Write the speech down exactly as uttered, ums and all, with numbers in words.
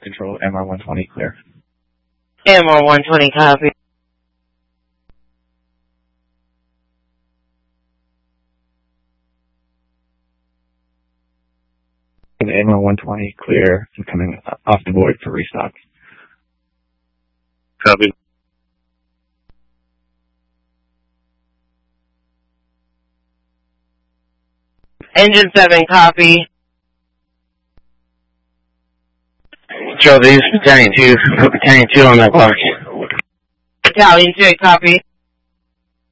Control, M R one twenty, clear. M R one twenty, copy. M R one twenty, clear, and coming off the board for restock. Copy. Engine seven, copy. Control, these Battalion two, put Battalion two on that block. Battalion two, copy.